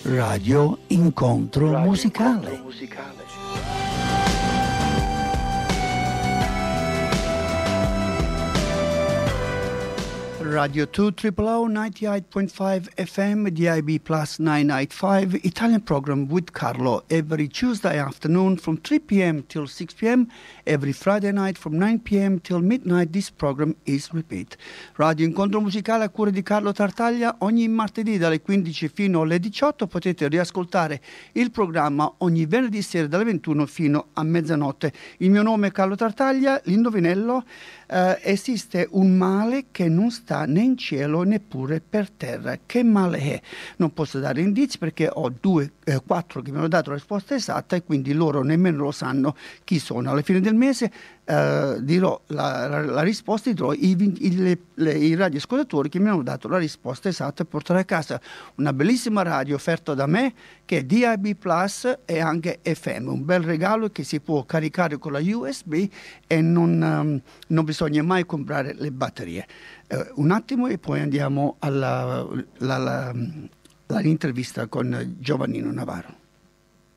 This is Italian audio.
Radio Incontro Musicale. Radio 2 98.5 FM, DIB plus 985, Italian program with Carlo every Tuesday afternoon from 3 p.m. till 6 p.m. Every Friday night from 9 p.m. till midnight, this program is repeat. Radio Incontro Musicale a cura di Carlo Tartaglia, ogni martedì dalle 15 fino alle 18 potete riascoltare il programma ogni venerdì sera dalle 21 fino a mezzanotte. Il mio nome è Carlo Tartaglia, l'indovinello. Esiste un male che non sta né in cielo neppure per terra. Che male è? Non posso dare indizi perché ho 4 che mi hanno dato la risposta esatta e quindi loro nemmeno lo sanno chi sono. Alla fine del mese dirò la risposta, dirò i radioascoltatori che mi hanno dato la risposta esatta e porterò a casa una bellissima radio offerta da me che è DAB Plus e anche FM, un bel regalo che si può caricare con la USB e non bisogna mai comprare le batterie. Un attimo e poi andiamo all'intervista con Giovannino Navarro.